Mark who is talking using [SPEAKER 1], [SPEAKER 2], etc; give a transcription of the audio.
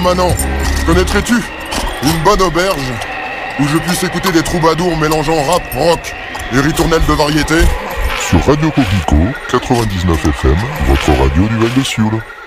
[SPEAKER 1] Manon, connaîtrais-tu une bonne auberge où je puisse écouter des troubadours mélangeant rap, rock et ritournelles de variété?
[SPEAKER 2] Sur Radio Coquelicot, 99 FM, votre radio du Val de Sioule.